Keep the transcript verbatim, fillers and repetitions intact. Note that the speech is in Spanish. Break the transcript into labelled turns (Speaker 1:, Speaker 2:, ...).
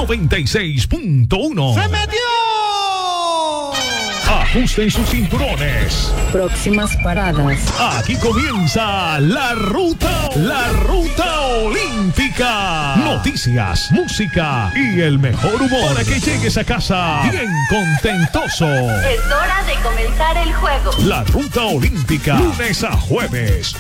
Speaker 1: noventa y seis punto uno.
Speaker 2: ¡Se metió!
Speaker 1: Ajusten sus cinturones.
Speaker 3: Próximas paradas.
Speaker 1: Aquí comienza la ruta, la ruta olímpica. Noticias, música y el mejor humor para que llegues a casa bien contentoso.
Speaker 4: Es hora de comenzar el juego.
Speaker 1: La ruta olímpica, lunes a jueves,